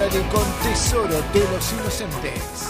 Con Tesoro de los Inocentes.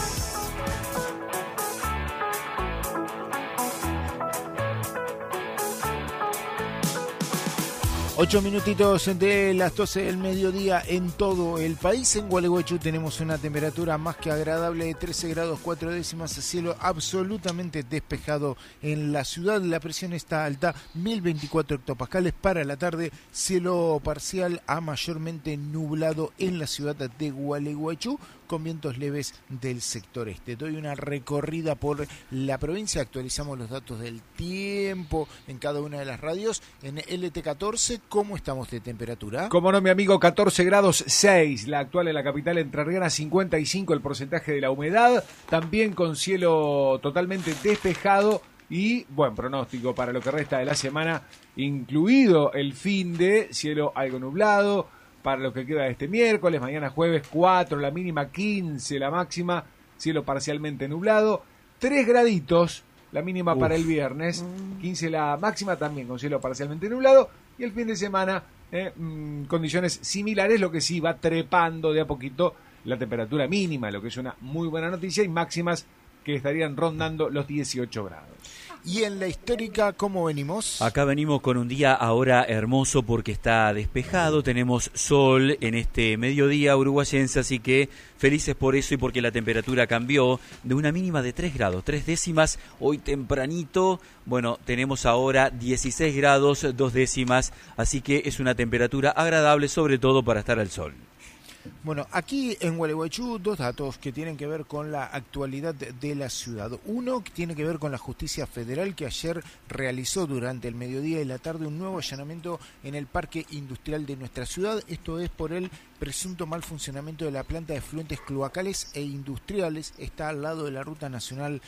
8 minutitos de las 12 del mediodía en todo el país. En Gualeguaychú tenemos una temperatura más que agradable de 13 grados 4 décimas, cielo absolutamente despejado en la ciudad. La presión está alta, 1024 hectopascales. Para la tarde, cielo parcial a mayormente nublado en la ciudad de Gualeguaychú, con vientos leves del sector este. Doy una recorrida por la provincia, actualizamos los datos del tiempo en cada una de las radios. En LT14, ¿cómo estamos de temperatura? Como no, mi amigo, 14 grados 6, la actual en la capital entrerriana, 55 el porcentaje de la humedad, también con cielo totalmente despejado y buen pronóstico para lo que resta de la semana, incluido el fin de cielo algo nublado. Para lo que queda de este miércoles, mañana jueves 4, la mínima 15, la máxima, cielo parcialmente nublado, 3 graditos, la mínima para el viernes, 15 la máxima también con cielo parcialmente nublado, y el fin de semana condiciones similares, lo que sí va trepando de a poquito la temperatura mínima, lo que es una muy buena noticia, y máximas que estarían rondando los 18 grados. ¿Y en la histórica cómo venimos? Acá venimos con un día ahora hermoso porque está despejado, tenemos sol en este mediodía uruguayense, así que felices por eso y porque la temperatura cambió de una mínima de 3 grados, 3 décimas, hoy tempranito, bueno, tenemos ahora 16 grados, 2 décimas, así que es una temperatura agradable, sobre todo para estar al sol. Bueno, aquí en Gualeguaychú, dos datos que tienen que ver con la actualidad de la ciudad. Uno que tiene que ver con la justicia federal, que ayer realizó durante el mediodía y la tarde un nuevo allanamiento en el parque industrial de nuestra ciudad. Esto es por el presunto mal funcionamiento de la planta de efluentes cloacales e industriales. Está al lado de la Ruta Nacional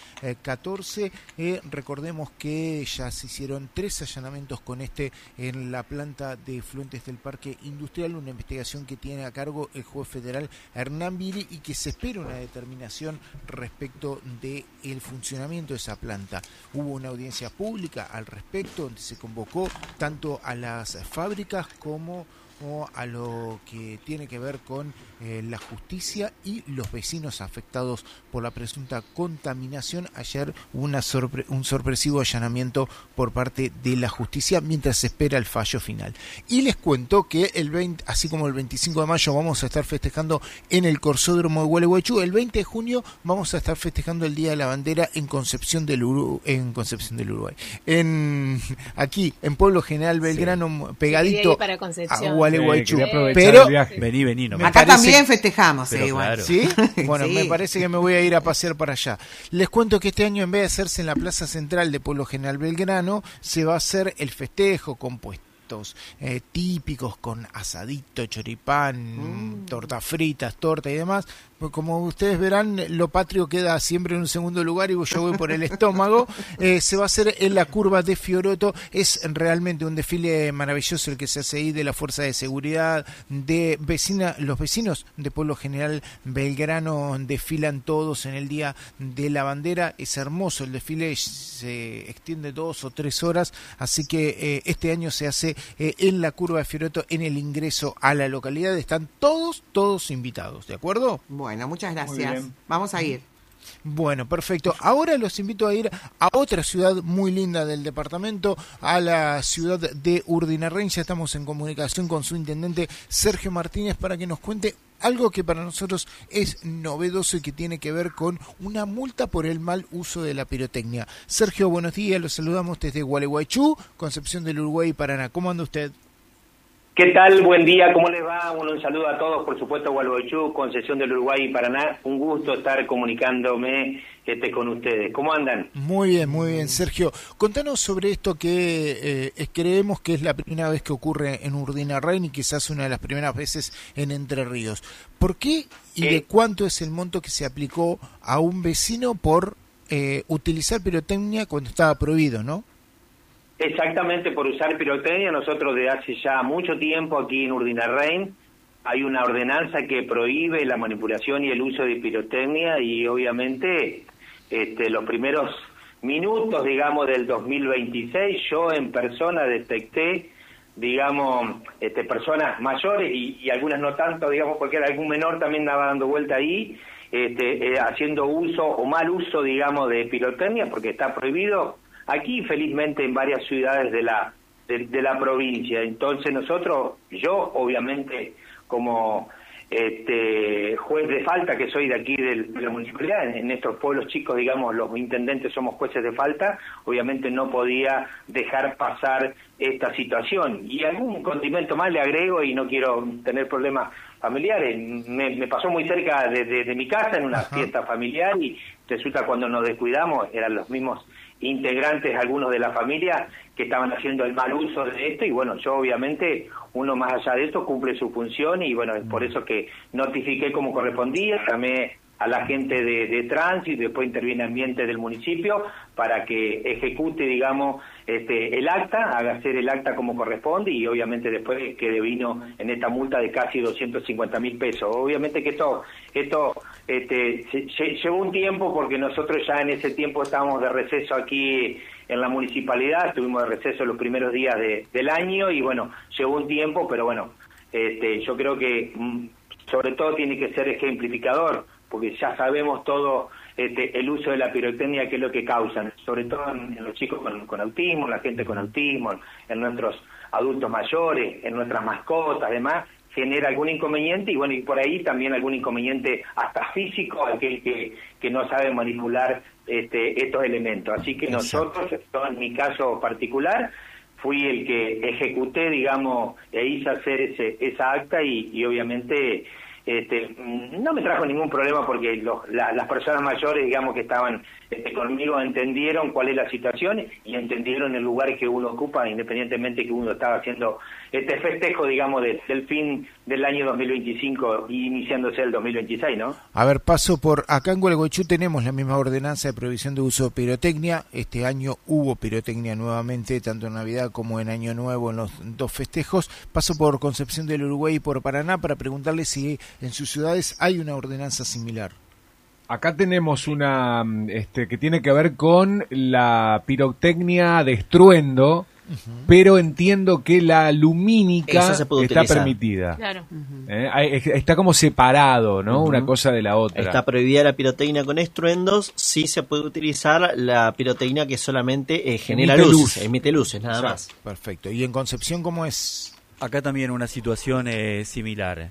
14. Recordemos que ya se hicieron 3 allanamientos con en la planta de efluentes del parque industrial, una investigación que tiene a cargo el juez federal Hernán Viri y que se espera una determinación respecto del funcionamiento de esa planta. Hubo una audiencia pública al respecto donde se convocó tanto a las fábricas como a lo que tiene que ver con la justicia y los vecinos afectados por la presunta contaminación. Ayer hubo un sorpresivo allanamiento por parte de la justicia mientras se espera el fallo final. Y les cuento que el 20, así como el 25 de mayo vamos a estar festejando en el Corsódromo de Gualeguaychú, el 20 de junio vamos a estar festejando el Día de la Bandera en Concepción del Uruguay. Aquí en Pueblo General Belgrano, sí, pegadito a Gualeguaychú. Pero vení nomás. Acá también festejamos, Claro. igual. ¿Sí? Bueno, sí. Me parece que me voy a ir a pasear para allá. Les cuento que este año, en vez de hacerse en la Plaza Central de Pueblo General Belgrano, se va a hacer el festejo compuesto típicos con asadito, choripán, tortas fritas, torta y demás. Pues como ustedes verán, lo patrio queda siempre en un segundo lugar y yo voy por el estómago. Se va a hacer en la curva de Fioroto. Es realmente un desfile maravilloso el que se hace ahí de la Fuerza de Seguridad, los vecinos de Pueblo General Belgrano desfilan todos en el Día de la Bandera. Es hermoso el desfile, se extiende 2 o 3 horas, así que este año se hace en la curva de Fioroto, en el ingreso a la localidad. Están todos invitados, ¿de acuerdo? Bueno, muchas gracias. Vamos a ir. Bueno, perfecto. Ahora los invito a ir a otra ciudad muy linda del departamento, a la ciudad de Urdinarrain. Ya estamos en comunicación con su intendente Sergio Martínez para que nos cuente algo que para nosotros es novedoso y que tiene que ver con una multa por el mal uso de la pirotecnia. Sergio, buenos días, los saludamos desde Gualeguaychú, Concepción del Uruguay y Paraná. ¿Cómo anda usted? ¿Qué tal? Buen día, ¿cómo les va? Un saludo a todos, por supuesto, Gualeguaychú, Concepción del Uruguay y Paraná. Un gusto estar comunicándome con ustedes. ¿Cómo andan? Muy bien, Sergio. Contanos sobre esto que creemos que es la primera vez que ocurre en Urdinarrain y quizás una de las primeras veces en Entre Ríos. ¿Por qué y de cuánto es el monto que se aplicó a un vecino por utilizar pirotecnia cuando estaba prohibido, no? Exactamente, por usar pirotecnia. Nosotros de hace ya mucho tiempo aquí en Urdinarrain hay una ordenanza que prohíbe la manipulación y el uso de pirotecnia y obviamente los primeros minutos, digamos, del 2026 yo en persona detecté digamos, personas mayores y algunas no tanto, digamos, porque algún menor también andaba dando vuelta ahí, haciendo uso o mal uso, digamos, de pirotecnia, porque está prohibido aquí, felizmente, en varias ciudades de la provincia. Entonces yo obviamente, como juez de falta que soy de aquí de la municipalidad, en estos pueblos chicos, digamos, los intendentes somos jueces de falta, obviamente no podía dejar pasar esta situación. Y algún condimento más le agrego, y no quiero tener problemas familiares. Me pasó muy cerca de mi casa en una fiesta familiar, y resulta, cuando nos descuidamos, eran los mismos integrantes, algunos de la familia, que estaban haciendo el mal uso de esto. Y bueno, yo obviamente, uno más allá de esto cumple su función, y bueno, es por eso que notifiqué como correspondía, llamé a la gente de tránsito, y después interviene ambiente del municipio para que ejecute, digamos, el acta, haga hacer el acta como corresponde, y obviamente después que devino en esta multa de casi 250.000 pesos. Obviamente que esto llevó un tiempo, porque nosotros ya en ese tiempo estábamos de receso aquí en la municipalidad, estuvimos de receso los primeros días del año, y bueno, llevó un tiempo, pero bueno, yo creo que sobre todo tiene que ser ejemplificador, porque ya sabemos todo el uso de la pirotecnia, que es lo que causan, sobre todo en los chicos con autismo, la gente con autismo, en nuestros adultos mayores, en nuestras mascotas, además, genera algún inconveniente, y bueno, y por ahí también algún inconveniente hasta físico, aquel que no sabe manipular estos elementos. Así que nosotros, en mi caso particular, fui el que ejecuté, digamos, e hice hacer esa acta, y obviamente no me trajo ningún problema, porque las personas mayores, digamos, que estaban conmigo, entendieron cuál es la situación y entendieron el lugar que uno ocupa, independientemente que uno estaba haciendo este festejo, digamos, del fin del año 2025 y iniciándose el 2026, ¿no? A ver, paso por acá en Gualeguaychú, tenemos la misma ordenanza de prohibición de uso de pirotecnia. Este año hubo pirotecnia nuevamente, tanto en Navidad como en Año Nuevo, en los dos festejos. Paso por Concepción del Uruguay y por Paraná para preguntarle si en sus ciudades hay una ordenanza similar. Acá tenemos una que tiene que ver con la pirotecnia de estruendo, pero entiendo que la lumínica está permitida. Claro. Está como separado, ¿no? Una cosa de la otra. Está prohibida la pirotecnia con estruendos, sí se puede utilizar la pirotecnia que solamente genera luces, emite luces, nada más. Perfecto. ¿Y en Concepción cómo es? Acá también una situación similar.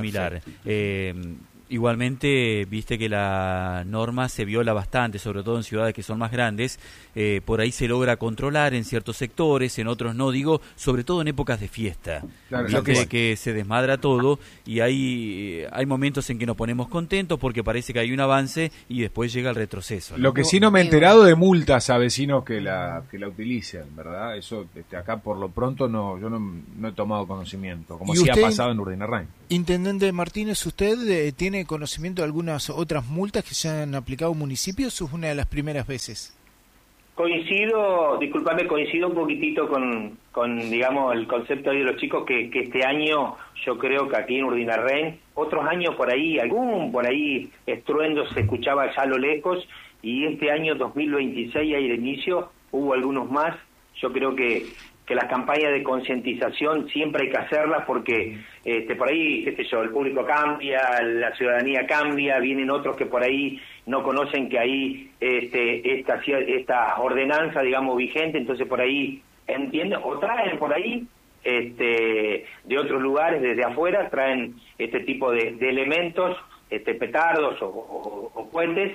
Igualmente, viste que la norma se viola bastante, sobre todo en ciudades que son más grandes. Por ahí se logra controlar en ciertos sectores, en otros no, digo, sobre todo en épocas de fiesta. Claro, que se desmadra todo, y hay momentos en que nos ponemos contentos porque parece que hay un avance y después llega el retroceso, ¿no? Lo que sí no me he enterado de multas a vecinos que la utilicen, ¿verdad? Eso acá por lo pronto yo no he tomado conocimiento, como sí ha pasado en Urdinarrain. Intendente Martínez, ¿usted tiene conocimiento de algunas otras multas que se han aplicado municipios, o es una de las primeras veces? Coincido un poquitito con digamos, el concepto de los chicos, que este año, yo creo que aquí en Urdinarrain, otros años por ahí, estruendo se escuchaba ya a lo lejos, y este año 2026, ahí de inicio, hubo algunos más. Yo creo que las campañas de concientización siempre hay que hacerlas, porque por ahí, el público cambia, la ciudadanía cambia, vienen otros que por ahí no conocen que hay esta ordenanza, digamos, vigente, entonces por ahí entienden o traen por ahí de otros lugares, desde afuera, traen este tipo de elementos, petardos o cohetes.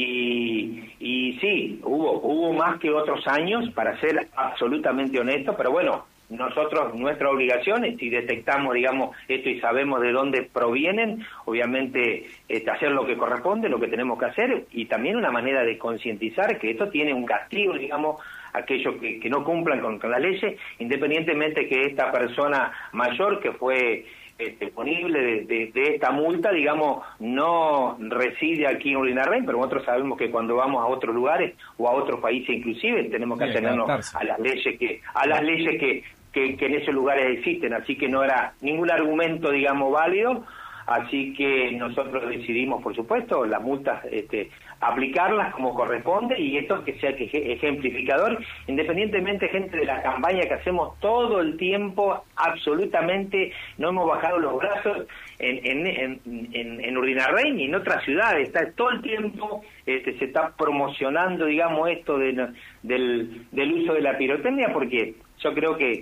Y sí, hubo más que otros años, para ser absolutamente honesto, pero bueno, nuestra obligación es, si detectamos, digamos, esto y sabemos de dónde provienen, obviamente hacer lo que corresponde, lo que tenemos que hacer, y también una manera de concientizar que esto tiene un castigo, digamos, aquellos que no cumplan con las leyes, independientemente que esta persona mayor que fue disponible de esta multa, digamos, no reside aquí en Urdinarrain, pero nosotros sabemos que cuando vamos a otros lugares o a otros países inclusive, tenemos que atenernos a las leyes que en esos lugares existen, así que no era ningún argumento, digamos, válido. Así que nosotros decidimos, por supuesto, las multas aplicarlas como corresponde, y esto que sea ejemplificador, independientemente, gente, de la campaña que hacemos todo el tiempo, absolutamente no hemos bajado los brazos en Urdinarrain y en otras ciudades. Está todo el tiempo, se está promocionando, digamos, esto del uso de la pirotecnia, porque yo creo que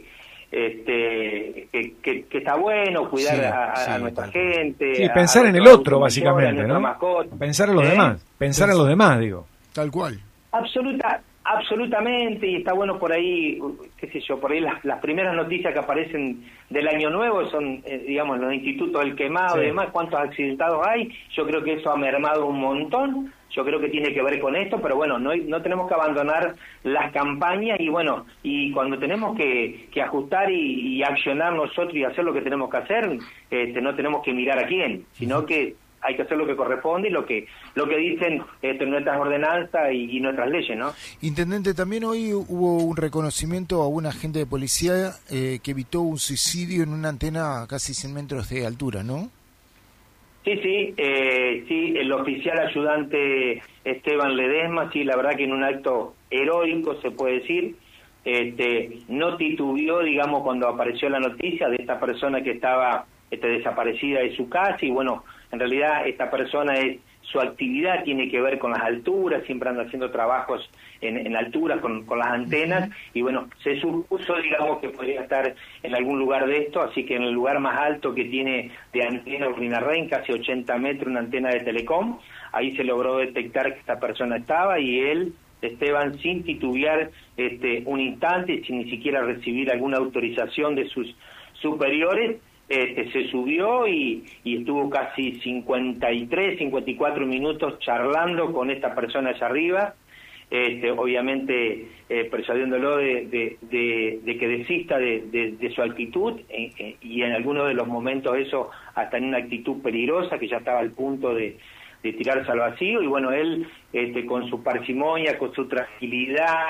está bueno cuidar a nuestra gente. Sí, pensar en el otro, básicamente, ¿no? Pensar en los demás, pensar en los demás, digo. Tal cual. Absolutamente, y está bueno por ahí, qué sé yo, por ahí las primeras noticias que aparecen del Año Nuevo son, digamos, los institutos del quemado y demás, cuántos accidentados hay. Yo creo que eso ha mermado un montón. Yo creo que tiene que ver con esto, pero bueno, no tenemos que abandonar las campañas, y bueno, y cuando tenemos que ajustar y accionar nosotros y hacer lo que tenemos que hacer, no tenemos que mirar a quién, sino que hay que hacer lo que corresponde y lo que dicen nuestras ordenanzas y nuestras leyes, ¿no? Intendente, también hoy hubo un reconocimiento a un agente de policía que evitó un suicidio en una antena a casi 100 metros de altura, ¿no? Sí, el oficial ayudante Esteban Ledesma, sí, la verdad que en un acto heroico, se puede decir, no titubeó, digamos, cuando apareció la noticia de esta persona que estaba desaparecida de su casa, y bueno, en realidad esta persona su actividad tiene que ver con las alturas, siempre anda haciendo trabajos en alturas con las antenas, y bueno, se supuso, digamos, que podría estar en algún lugar de esto, así que en el lugar más alto que tiene de antena Urdinarrain, casi 80 metros, una antena de Telecom, ahí se logró detectar que esta persona estaba, y él, Esteban, sin titubear un instante, sin ni siquiera recibir alguna autorización de sus superiores, se subió y estuvo casi 54 minutos charlando con esta persona allá arriba, obviamente persuadiéndolo de que desista de su actitud, y en algunos de los momentos eso hasta en una actitud peligrosa, que ya estaba al punto de tirarse al vacío, y bueno, él con su parsimonia, con su tranquilidad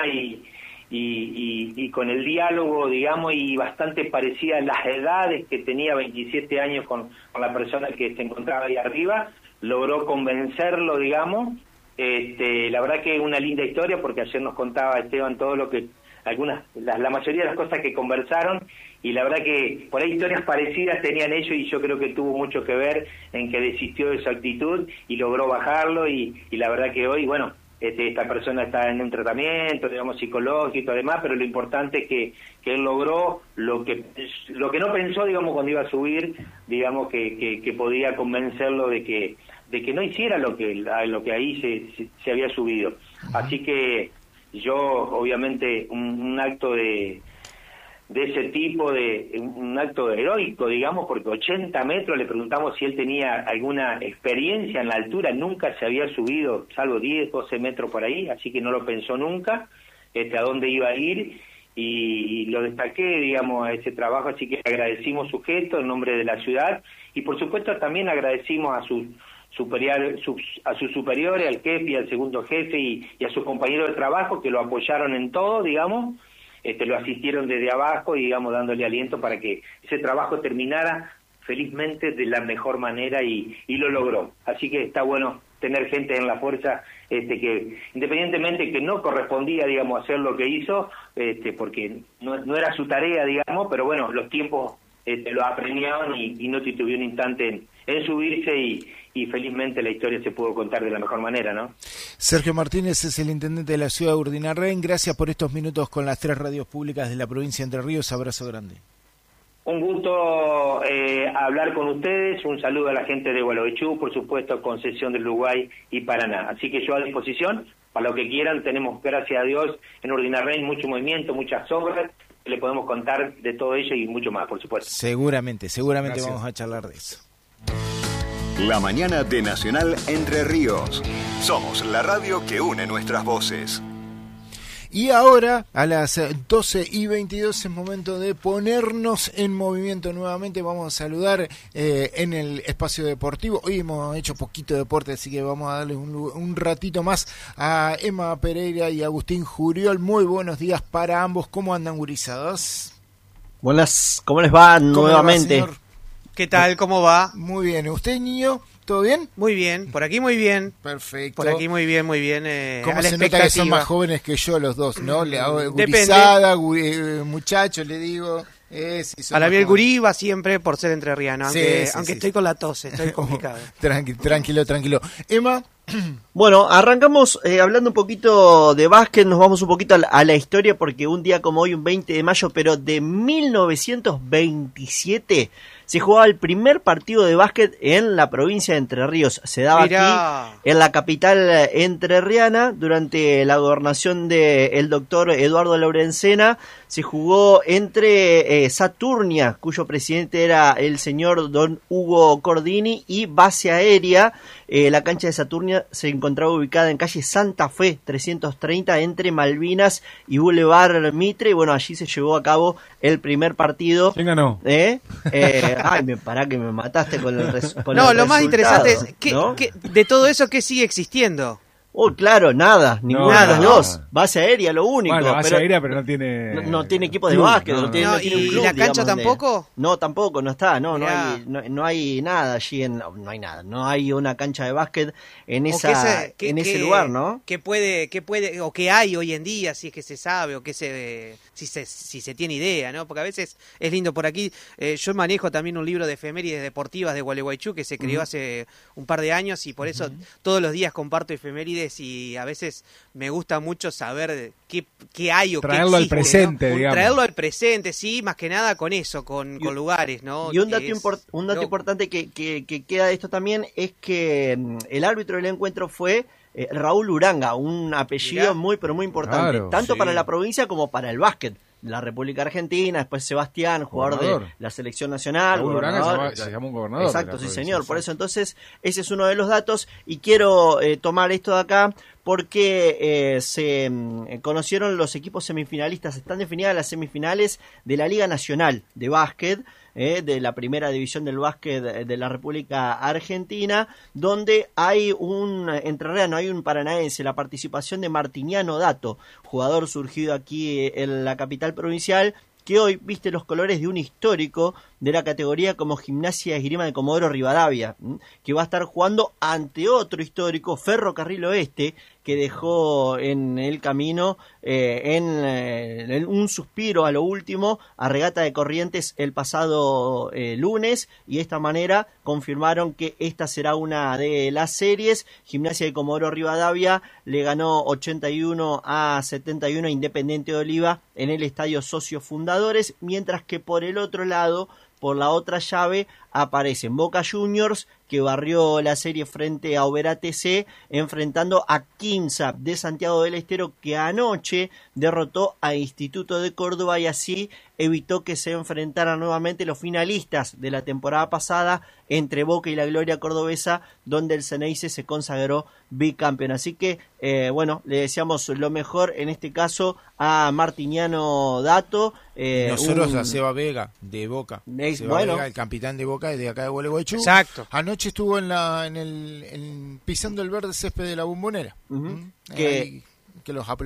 y con el diálogo, digamos, y bastante parecida a las edades que tenía, 27 años con la persona que se encontraba ahí arriba, logró convencerlo, digamos. La verdad que es una linda historia, porque ayer nos contaba Esteban todo lo que, la mayoría de las cosas que conversaron, y la verdad que por ahí historias parecidas tenían ellos, y yo creo que tuvo mucho que ver en que desistió de su actitud y logró bajarlo, y la verdad que hoy, bueno, esta persona está en un tratamiento, digamos, psicológico, además, pero lo importante es que él logró lo que no pensó, digamos, cuando iba a subir, digamos, que podía convencerlo de que no hiciera lo que ahí se había subido. Así que yo, obviamente, un acto de ese tipo, un acto heroico, digamos, porque 80 metros, le preguntamos si él tenía alguna experiencia en la altura, nunca se había subido, salvo 10, 12 metros por ahí, así que no lo pensó nunca, a dónde iba a ir, y lo destaqué, digamos, a ese trabajo, así que agradecimos su gesto en nombre de la ciudad, y por supuesto también agradecimos a sus superiores, al jefe y al segundo jefe, y a sus compañeros de trabajo, que lo apoyaron en todo, digamos, lo asistieron desde abajo, y digamos, dándole aliento para que ese trabajo terminara felizmente de la mejor manera, y lo logró. Así que está bueno tener gente en la fuerza que independientemente que no correspondía, digamos, hacer lo que hizo, porque no era su tarea, digamos, pero bueno, los tiempos lo apremiaban, y no titubeó un instante en subirse, y felizmente la historia se pudo contar de la mejor manera, ¿no? Sergio Martínez es el intendente de la ciudad de Urdinarrain. Gracias por estos minutos con las 3 radios públicas de la provincia de Entre Ríos. Abrazo grande. Un gusto hablar con ustedes. Un saludo a la gente de Gualeguaychú, por supuesto, Concepción del Uruguay y Paraná. Así que yo a disposición para lo que quieran. Tenemos, gracias a Dios, en Urdinarrain mucho movimiento, muchas obras. Le podemos contar de todo ello y mucho más, por supuesto. Seguramente Gracias. Vamos a charlar de eso. La mañana de Nacional Entre Ríos. Somos la radio que une nuestras voces. Y ahora, a las 12:22, es momento de ponernos en movimiento nuevamente. Vamos a saludar en el espacio deportivo. Hoy hemos hecho poquito deporte, así que vamos a darle un ratito más a Emma Pereira y Agustín Juriol. Muy buenos días para ambos. ¿Cómo andan, gurizados? Buenas, ¿cómo les va nuevamente? ¿Qué tal? ¿Cómo va? Muy bien. ¿Usted, niño? ¿Todo bien? Muy bien, por aquí muy bien. Perfecto. Por aquí muy bien, muy bien. ¿Cómo a la se nota que son más jóvenes que yo los dos, no? Le hago gurizada, muchacho, le digo. Para mí el gurí va siempre por ser entrerriano, aunque sí. estoy con la tos, estoy complicado. Tranquilo. Emma. Bueno, arrancamos hablando un poquito de básquet, nos vamos un poquito a la historia porque un día como hoy, un 20 de mayo, pero de 1927, se jugaba el primer partido de básquet en la provincia de Entre Ríos. Se daba aquí en la capital entrerriana durante la gobernación del doctor Eduardo Laurencena. Se jugó entre Saturnia, cuyo presidente era el señor don Hugo Cordini, y Base Aérea. La cancha de Saturnia se encontraba ubicada en calle Santa Fe 330 entre Malvinas y Boulevard Mitre, y bueno, allí se llevó a cabo el primer partido. ¿Quién ganó? Pará que me mataste con el resultado. No, lo más interesante es que de todo eso, ¿qué sigue existiendo? Claro, nada, ninguna de las dos. Base aérea, lo único. Bueno, base aérea, pero no tiene... No tiene equipo de básquet, no tiene un club, ¿y la cancha digamos, tampoco? No, tampoco, no está, no hay nada allí, no hay nada, no hay una cancha de básquet en ese lugar, ¿no? ¿Qué puede, o qué hay hoy en día, si es que se sabe, o si se tiene idea, ¿no? Porque a veces es lindo por aquí. Yo manejo también un libro de efemérides deportivas de Gualeguaychú que se creó hace un par de años, y por eso todos los días comparto efemérides, y a veces me gusta mucho saber qué hay o traerlo qué al existe, presente, ¿no? digamos. Traerlo al presente, sí, más que nada con eso, con lugares, ¿no? Y un dato importante que queda de esto también es que el árbitro del encuentro fue Raúl Uranga, un apellido muy pero muy importante, tanto para la provincia como para el básquet. La República Argentina, después Sebastián, jugador de la selección nacional. Raúl Uranga se llama un gobernador. Exacto, sí señor. Por eso entonces ese es uno de los datos, y quiero tomar esto de acá porque se conocieron los equipos semifinalistas. Están definidas las semifinales de la Liga Nacional de Básquet, de la primera división del básquet de la República Argentina, donde hay un entrerriano, hay un paranaense, la participación de Martiniano Dato, jugador surgido aquí en la capital provincial, que hoy viste los colores de un histórico de la categoría como Gimnasia de Esgrima de Comodoro Rivadavia, que va a estar jugando ante otro histórico, Ferrocarril Oeste, que dejó en el camino en un suspiro a lo último a Regata de Corrientes el pasado lunes, y de esta manera confirmaron que esta será una de las series. Gimnasia de Comodoro Rivadavia le ganó 81-71 a Independiente de Oliva en el Estadio Socios Fundadores, mientras que por el otro lado, por la otra llave, aparecen Boca Juniors, que barrió la serie frente a Oberá TC, enfrentando a Quimsa de Santiago del Estero, que anoche derrotó a Instituto de Córdoba, y así evitó que se enfrentaran nuevamente los finalistas de la temporada pasada entre Boca y la Gloria Cordobesa, donde el Ceneice se consagró bicampeón. Así que, le deseamos lo mejor en este caso a Martiniano Dato. Nosotros a Seba Vega, de Boca. Vega, el capitán de Boca, de acá de Gualeguaychú. Exacto. Anoche estuvo pisando el verde césped de la Bombonera. Que los aplausos.